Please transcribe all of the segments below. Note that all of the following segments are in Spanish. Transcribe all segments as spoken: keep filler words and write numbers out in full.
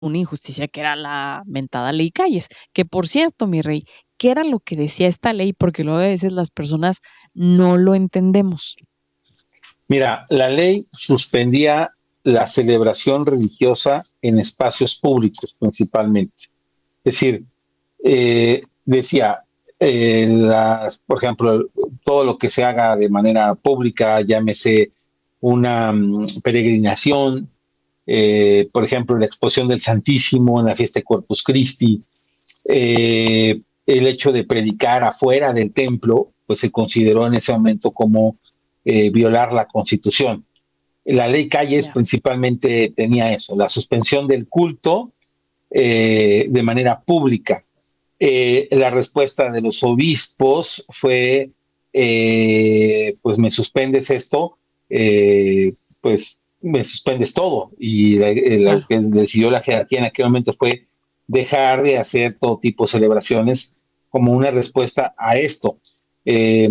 una injusticia que era la mentada ley Calles, que por cierto, mi rey, ¿qué era lo que decía esta ley? Porque luego a veces las personas no lo entendemos. Mira, la ley suspendía la celebración religiosa en espacios públicos principalmente. Es decir, eh, decía, eh, las, por ejemplo, todo lo que se haga de manera pública, llámese una um, peregrinación, eh, por ejemplo, la exposición del Santísimo en la fiesta de Corpus Christi, eh, el hecho de predicar afuera del templo, pues se consideró en ese momento como eh, violar la Constitución. La ley Calles Ya. principalmente tenía eso, la suspensión del culto eh, de manera pública. Eh, la respuesta de los obispos fue, eh, pues me suspendes esto, eh, pues me suspendes todo. Y la, la, Claro. que decidió la jerarquía en aquel momento fue dejar de hacer todo tipo de celebraciones como una respuesta a esto. Eh,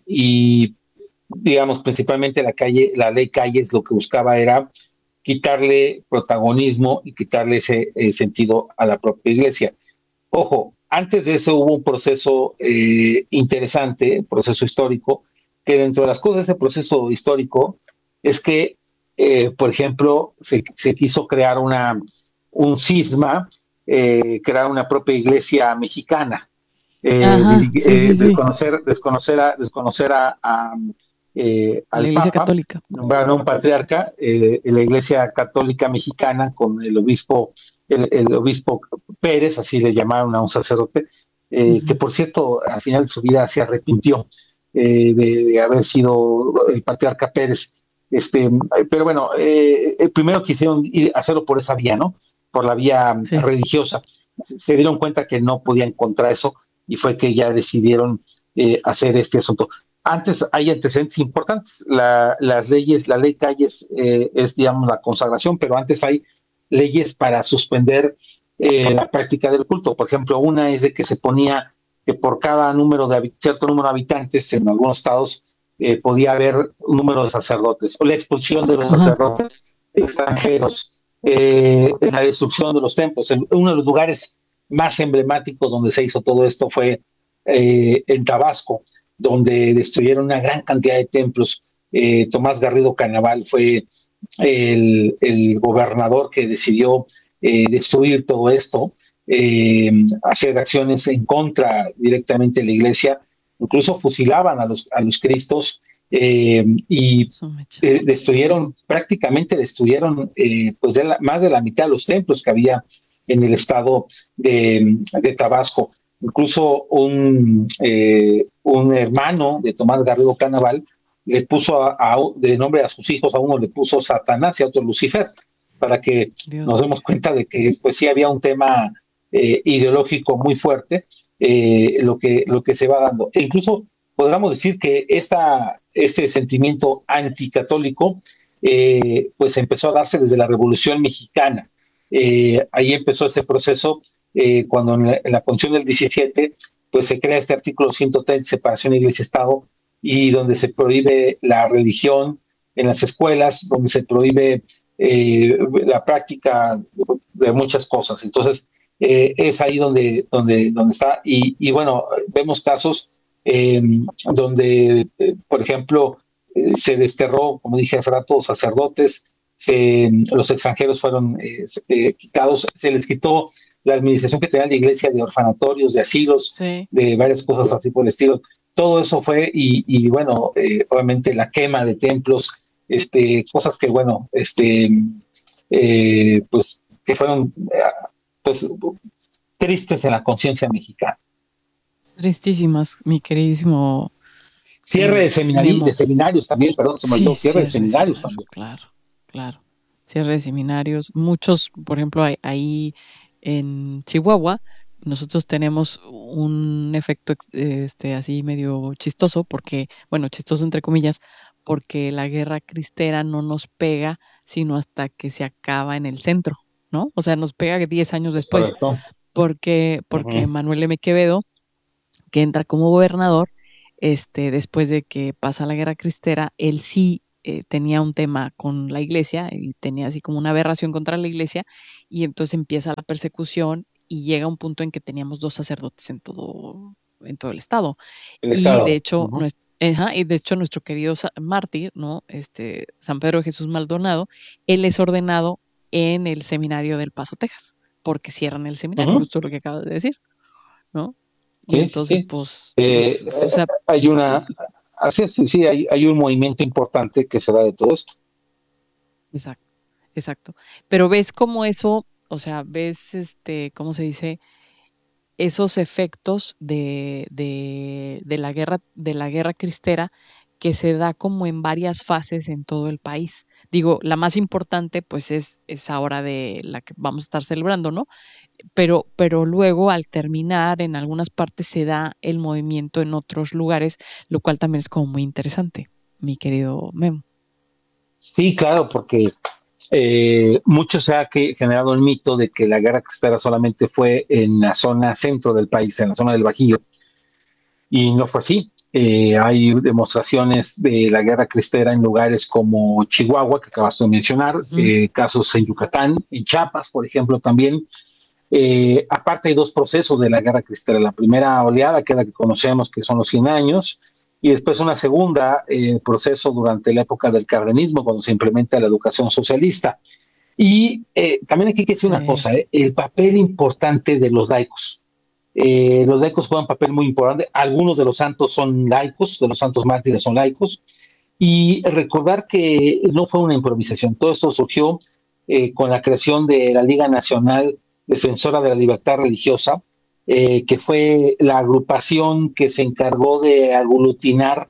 y digamos, principalmente la calle, la ley Calles lo que buscaba era quitarle protagonismo y quitarle ese eh, sentido a la propia iglesia. Ojo, antes de eso hubo un proceso eh, interesante, un proceso histórico, que dentro de las cosas de ese proceso histórico es que, eh, por ejemplo, se, se, quiso crear una, un cisma, eh, crear una propia iglesia mexicana, eh, Ajá, sí, eh, sí, sí. desconocer, desconocer, a, desconocer a, a, eh, A la al Iglesia Papa, Católica. nombraron a un patriarca, eh, la Iglesia Católica Mexicana con el obispo, el, el obispo Pérez, así le llamaron a un sacerdote, eh, que Ujú. por cierto al final de su vida se arrepintió eh, de, de, haber sido el patriarca Pérez. Este, pero bueno, eh, primero quisieron ir, hacerlo por esa vía, ¿no? Por la vía Sí. religiosa. Se dieron cuenta que no podían contra eso y fue que ya decidieron eh, hacer este asunto. Antes hay antecedentes importantes. La, las leyes, la ley Calles eh, es, digamos, la consagración, pero antes hay leyes para suspender eh, la práctica del culto. Por ejemplo, una es de que se ponía que por cada número de cierto número de habitantes en algunos estados eh, podía haber un número de sacerdotes o la expulsión de los Ajá. sacerdotes extranjeros, eh, la destrucción de los templos. Uno de los lugares más emblemáticos donde se hizo todo esto fue eh, en Tabasco, donde destruyeron una gran cantidad de templos. Eh, Tomás Garrido Canaval fue el, el gobernador que decidió eh, destruir todo esto, eh, hacer acciones en contra directamente de la iglesia, incluso fusilaban a los, a los cristos eh, y eh, destruyeron, prácticamente destruyeron eh, pues de la, más de la mitad de los templos que había en el estado de, de Tabasco. Incluso un, eh, un hermano de Tomás Garrido Canaval le puso a, a, de nombre a sus hijos, a uno le puso Satanás y a otro Lucifer, para que nos Dios demos mío. cuenta de que pues sí había un tema eh, ideológico muy fuerte, eh, lo, que, lo que se va dando. E incluso podríamos decir que esta, este sentimiento anticatólico eh, pues empezó a darse desde la Revolución Mexicana. Eh, ahí empezó ese proceso eh, cuando en la, en la Constitución del diecisiete pues se crea este artículo ciento treinta, separación iglesia-estado, y donde se prohíbe la religión en las escuelas, donde se prohíbe eh, la práctica de muchas cosas. Entonces, eh, es ahí donde, donde, donde está. Y, y bueno, vemos casos eh, donde, eh, por ejemplo, eh, se desterró, como dije hace rato, sacerdotes, se, los extranjeros fueron eh, eh, quitados, se les quitó la administración que tenía la iglesia de orfanatorios, de asilos, Sí. de varias cosas así por el estilo. Todo eso fue, y, y bueno, eh, obviamente la quema de templos, este, cosas que, bueno, este, eh, pues, que fueron, eh, pues, tristes en la conciencia mexicana. Tristísimas, mi queridísimo Cierre eh, de, seminari de Memo. seminarios también, perdón, se me Sí, olvidó, cierre de cierre de seminarios seminario, también. claro, claro. Cierre de seminarios. Muchos, por ejemplo, ahí, ahí en Chihuahua, nosotros tenemos un efecto ex- este así medio chistoso, porque, bueno, chistoso entre comillas, porque la guerra cristera no nos pega sino hasta que se acaba en el centro, ¿no? O sea, nos pega diez años Es después, correcto. porque, Uh porque -huh. Manuel M. Quevedo, que entra como gobernador, este, después de que pasa la guerra cristera, él sí eh, tenía un tema con la iglesia y tenía así como una aberración contra la iglesia y entonces empieza la persecución y llega un punto en que teníamos dos sacerdotes en todo, en todo el estado. El Y de Estado. hecho, Ujú. nues- ajá, y de hecho nuestro querido sa- mártir, ¿no? Este, San Pedro de Jesús Maldonado, él es ordenado en el seminario del Paso, Texas, porque cierran el seminario, Ujú. justo lo que acabas de decir, ¿no? Y Sí, sí, entonces, sí. pues, Eh, pues, o sea, hay una, así es, sí, sí, hay, hay un movimiento importante que se da de todo esto. exacto, exacto. Pero ves cómo eso, o sea, ves, este, ¿cómo se dice? Esos efectos de, de, de la guerra, de la guerra cristera que se da como en varias fases en todo el país. Digo, la más importante pues es, es ahora de la que vamos a estar celebrando, ¿no? Pero, pero luego al terminar en algunas partes se da el movimiento en otros lugares, lo cual también es como muy interesante, mi querido Memo. Sí, claro, porque eh, mucho se ha que- generado el mito de que la guerra cristera solamente fue en la zona centro del país, en la zona del Bajío, y no fue así. Eh, hay demostraciones de la guerra cristera en lugares como Chihuahua, que acabas de mencionar, Ujú. eh, casos en Yucatán, en Chiapas, por ejemplo, también. Eh, aparte hay dos procesos de la guerra cristera. La primera oleada, que es la que conocemos, que son los cien años, y después una segunda eh, proceso durante la época del cardenismo, cuando se implementa la educación socialista. Y eh, también aquí hay que decir una Sí, cosa, eh, el papel importante de los laicos. Eh, los laicos juegan un papel muy importante. Algunos de los santos son laicos, de los santos mártires son laicos. Y recordar que no fue una improvisación. Todo esto surgió eh, con la creación de la Liga Nacional Defensora de la Libertad Religiosa, eh, que fue la agrupación que se encargó de aglutinar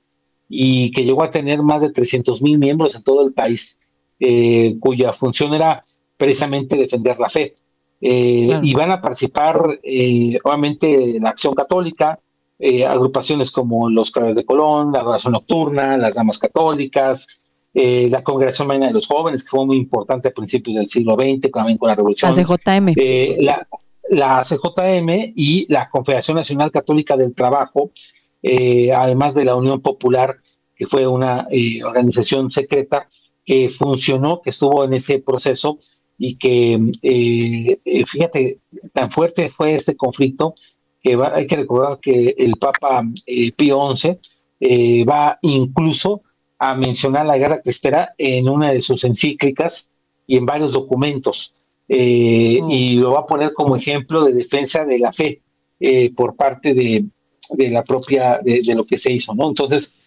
y que llegó a tener más de trescientos mil miembros en todo el país, eh, cuya función era precisamente defender la fe. Eh, claro. y van a participar, eh, obviamente, la Acción Católica, eh, agrupaciones como los Claveles de Colón, la Adoración Nocturna, las Damas Católicas, eh, la Congregación Marina de los Jóvenes, que fue muy importante a principios del siglo veinte, también con la A C Revolución, J M. eh, la, la C J M y la Confederación Nacional Católica del Trabajo, eh, además de la Unión Popular, que fue una eh, organización secreta que funcionó, que estuvo en ese proceso y que, eh, eh, fíjate, tan fuerte fue este conflicto que va, hay que recordar que el Papa eh, Pío once eh, va incluso a mencionar la guerra cristera en una de sus encíclicas y en varios documentos, eh, Oh, y lo va a poner como ejemplo de defensa de la fe eh, por parte de, de, la propia, de, de, lo que se hizo, ¿no? Entonces,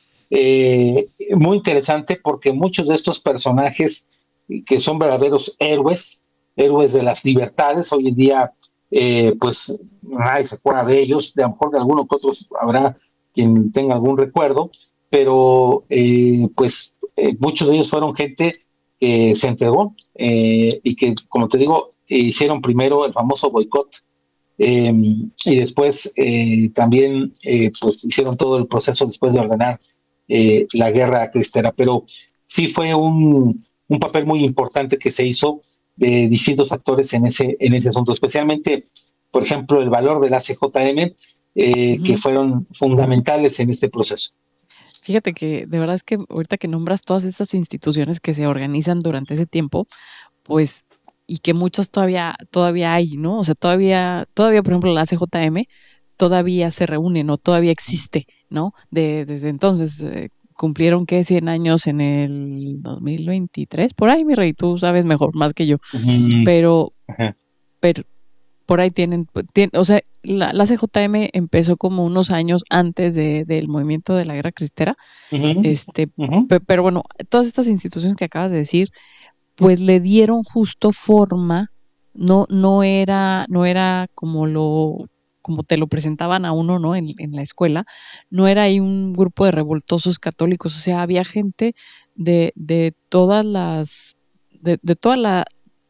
eh, muy interesante porque muchos de estos personajes que son verdaderos héroes, héroes de las libertades, hoy en día eh, pues nadie se acuerda de ellos, de a lo mejor de algunos que otros habrá quien tenga algún recuerdo, pero eh, pues eh, muchos de ellos fueron gente que se entregó eh, y que, como te digo, hicieron primero el famoso boicot eh, y después eh, también eh, pues hicieron todo el proceso después de ordenar eh, la guerra cristera, pero sí fue un, un, papel muy importante que se hizo de distintos actores en ese, en ese asunto, especialmente, por ejemplo, el valor de la C J M, eh, que ujú. fueron fundamentales en este proceso. Fíjate que de verdad es que ahorita que nombras todas estas instituciones que se organizan durante ese tiempo, pues, y que muchas todavía, todavía hay, ¿no? O sea, todavía, todavía, por ejemplo, la C J M todavía se reúnen o todavía existe, ¿no? De, desde entonces, eh, cumplieron que cien años en el dos mil veintitrés, por ahí, mi rey, tú sabes mejor, más que yo, Mm, pero, ajá. pero por ahí tienen, pues, tien- o sea, la, la C J M empezó como unos años antes de, del movimiento de la guerra cristera, Uh -huh, este, uh -huh. pe- pero bueno, todas estas instituciones que acabas de decir, pues le dieron justo forma, no, no era, no era como lo, como te lo presentaban a uno, ¿no? En, en la escuela, no era ahí un grupo de revoltosos católicos, o sea, había gente de, de todas las, de, de todas la,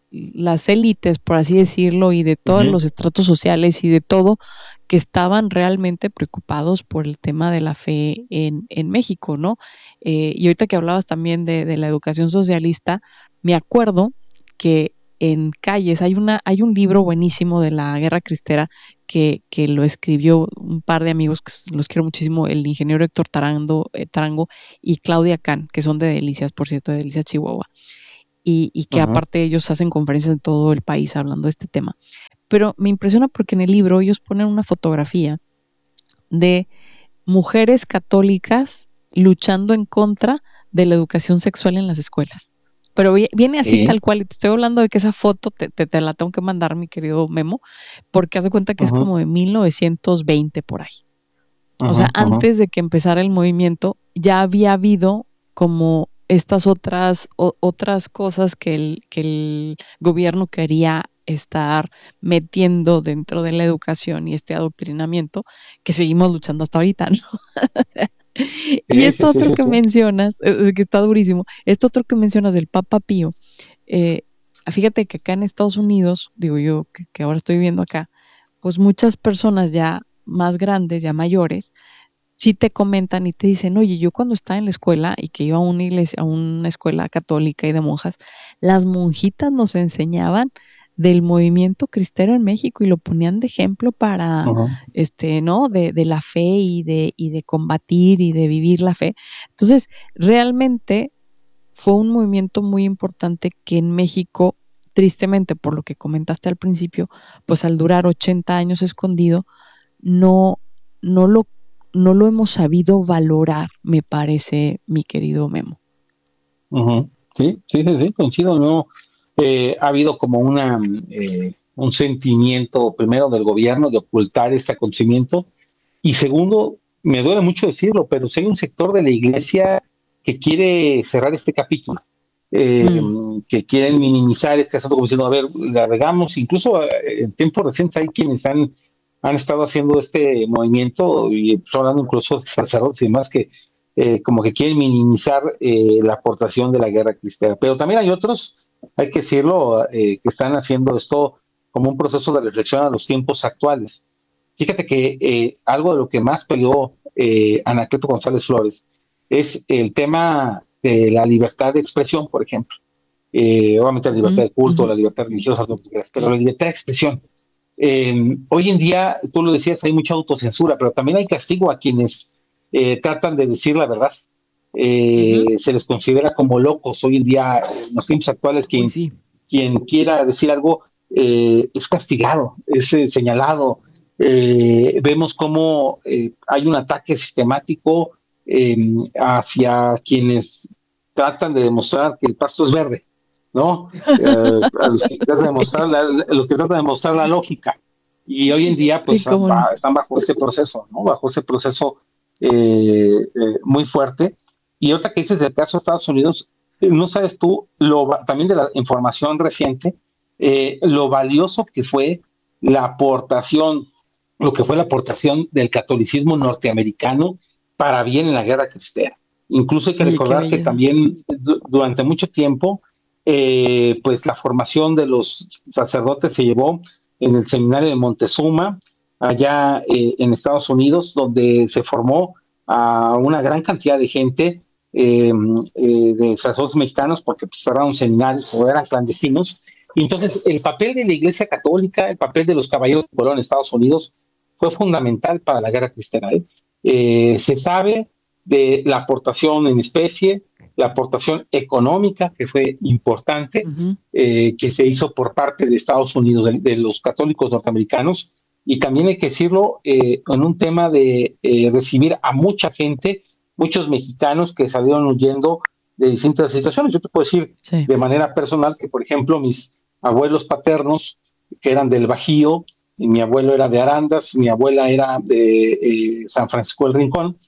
las élites, por así decirlo, y de Uh todos -huh. los estratos sociales y de todo, que estaban realmente preocupados por el tema de la fe en, en México, ¿no? Eh, y ahorita que hablabas también de, de la educación socialista, me acuerdo que en calles. Hay una, hay un libro buenísimo de la Guerra Cristera que, que lo escribió un par de amigos que los quiero muchísimo, el ingeniero Héctor Tarando, eh, Tarango y Claudia Can, que son de Delicias, por cierto, de Delicias, Chihuahua. Y, y que Ajá. aparte ellos hacen conferencias en todo el país hablando de este tema. Pero me impresiona porque en el libro ellos ponen una fotografía de mujeres católicas luchando en contra de la educación sexual en las escuelas. Pero viene así Sí. tal cual, y te estoy hablando de que esa foto te, te, te la tengo que mandar, mi querido Memo, porque haz de cuenta que es Ajá. como de mil novecientos veinte por ahí. O sea, Ajá. Ajá. antes de que empezara el movimiento, ya había habido como estas otras, o, otras cosas que el, que el gobierno quería estar metiendo dentro de la educación y este adoctrinamiento que seguimos luchando hasta ahorita, ¿no? Y Sí, sí, esto sí, otro sí, que sí. mencionas, eh, que está durísimo, esto otro que mencionas del Papa Pío, eh, fíjate que acá en Estados Unidos, digo yo que, que ahora estoy viviendo acá, pues muchas personas ya más grandes, ya mayores, sí te comentan y te dicen, oye, yo cuando estaba en la escuela y que iba a una iglesia, a una escuela católica y de monjas, las monjitas nos enseñaban del movimiento cristero en México y lo ponían de ejemplo para, Ajá. este, ¿no? De, de la fe y de, y de combatir y de vivir la fe. Entonces, realmente fue un movimiento muy importante que en México, tristemente, por lo que comentaste al principio, pues al durar ochenta años escondido, no, no lo, no lo hemos sabido valorar, me parece, mi querido Memo. Ajá. Sí, sí, sí, sí, coincido, ¿no? Eh, ha habido como una, eh, un sentimiento, primero, del gobierno de ocultar este acontecimiento, y segundo, me duele mucho decirlo, pero si hay un sector de la iglesia que quiere cerrar este capítulo, eh, Mm, que quieren minimizar este asunto como diciendo, a ver, la regamos, incluso eh, en tiempos recientes hay quienes han, han estado haciendo este movimiento y pues, hablando incluso de sacerdotes y demás que eh, como que quieren minimizar eh, la aportación de la guerra cristiana. Pero también hay otros, hay que decirlo, eh, que están haciendo esto como un proceso de reflexión a los tiempos actuales. Fíjate que eh, algo de lo que más peleó eh, Anacleto González Flores es el tema de la libertad de expresión, por ejemplo. Eh, obviamente la libertad ujú, de culto, ujú, la libertad religiosa, pero sí, la libertad de expresión. Eh, hoy en día, tú lo decías, hay mucha autocensura, pero también hay castigo a quienes eh, tratan de decir la verdad. ujú. Eh, se les considera como locos hoy en día, en los tiempos actuales, Uy, quien, sí, quien quiera decir algo eh, es castigado, es eh, señalado. Eh, vemos cómo eh, hay un ataque sistemático eh, hacia quienes tratan de demostrar que el pasto es verde, ¿no? Eh, a los que tratan de sí, mostrar la, los que tratan de mostrar la lógica. Y hoy en día, sí, pues, cómo no. va, están bajo este proceso, ¿no? Bajo este proceso eh, eh, muy fuerte. Y otra que dices del caso de Estados Unidos, eh, no sabes tú, lo, también de la información reciente, eh, lo valioso que fue la aportación, lo que fue la aportación del catolicismo norteamericano para bien en la guerra cristera. Incluso hay que Oye, qué recordar que belleza. también du- durante mucho tiempo, eh, pues la formación de los sacerdotes se llevó en el seminario de Montezuma, allá eh, en Estados Unidos, donde se formó a una gran cantidad de gente eh, eh, de sacerdotes mexicanos, porque pues, cerraron seminarios o eran clandestinos. Y entonces el papel de la Iglesia Católica, el papel de los caballeros de Colón en Estados Unidos fue fundamental para la guerra cristiana. ¿eh? Eh, se sabe de la aportación en especie, la aportación económica, que fue importante, Ujú, eh, que se hizo por parte de Estados Unidos, de, de los católicos norteamericanos, y también hay que decirlo eh, en un tema de eh, recibir a mucha gente, muchos mexicanos que salieron huyendo de distintas situaciones. Yo te puedo decir sí. de manera personal que, por ejemplo, mis abuelos paternos, que eran del Bajío, y mi abuelo era de Arandas, mi abuela era de eh, San Francisco del Rincón,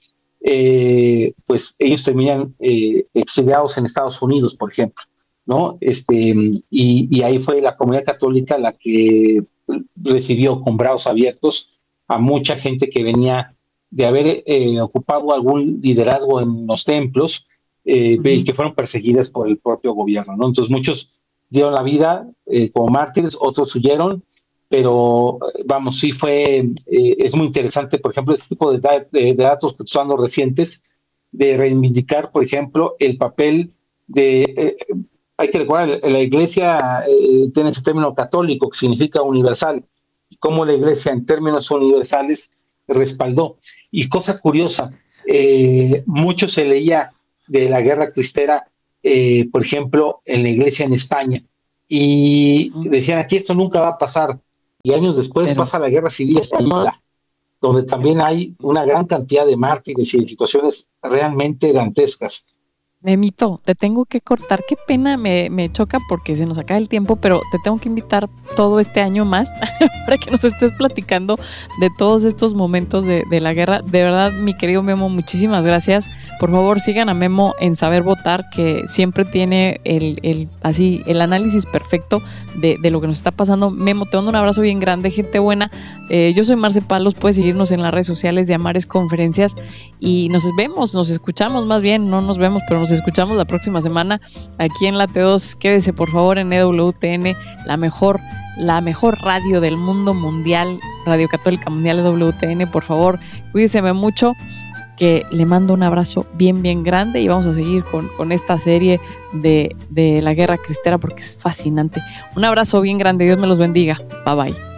eh, pues ellos terminan eh, exiliados en Estados Unidos, por ejemplo, ¿no? Este, y, y ahí fue la comunidad católica la que recibió con brazos abiertos a mucha gente que venía de haber eh, ocupado algún liderazgo en los templos eh, y Ujú. que fueron perseguidas por el propio gobierno, ¿no? Entonces muchos dieron la vida eh, como mártires, otros huyeron, pero vamos, sí fue, eh, es muy interesante, por ejemplo, este tipo de, da- de, de datos que son los recientes, de reivindicar, por ejemplo, el papel de, eh, hay que recordar, la iglesia eh, tiene ese término católico que significa universal, y cómo la iglesia en términos universales respaldó. Y cosa curiosa, eh, mucho se leía de la guerra cristera, eh, por ejemplo, en la iglesia en España, y Ujú. decían aquí esto nunca va a pasar, y años después Pero pasa la guerra civil española, donde también hay una gran cantidad de mártires y de situaciones realmente dantescas. Memito, te tengo que cortar. Qué pena, me, me choca porque se nos acaba el tiempo, pero te tengo que invitar todo este año más para que nos estés platicando de todos estos momentos de, de la guerra. De verdad, mi querido Memo, muchísimas gracias. Por favor, sigan a Memo en Saber Votar, que siempre tiene el, el, así, el análisis perfecto de, de lo que nos está pasando. Memo, te mando un abrazo bien grande, gente buena. Eh, yo soy Marce Palos, puedes seguirnos en las redes sociales de Amares Conferencias y nos vemos, nos escuchamos más bien, no nos vemos, pero nos escuchamos la próxima semana aquí en la T dos. Quédese por favor en E W T N, la mejor, la mejor radio del mundo mundial, Radio Católica Mundial E W T N. Por favor, cuídese mucho, que le mando un abrazo bien, bien grande y vamos a seguir con, con esta serie de, de la guerra cristera porque es fascinante. Un abrazo bien grande, Dios me los bendiga. Bye bye.